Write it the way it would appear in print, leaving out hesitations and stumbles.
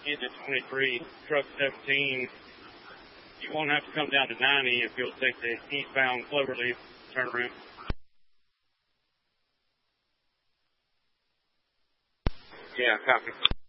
into 23, truck 17. You won't have to come down to 90 if you'll take the eastbound Cloverleaf turnaround. Yeah, copy.